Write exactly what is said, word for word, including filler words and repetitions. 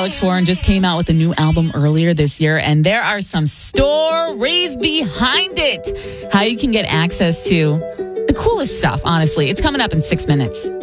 Alex Warren just came out with a new album earlier this year, and there are some stories behind it. How you can get access to the coolest stuff, honestly. It's coming up in six minutes.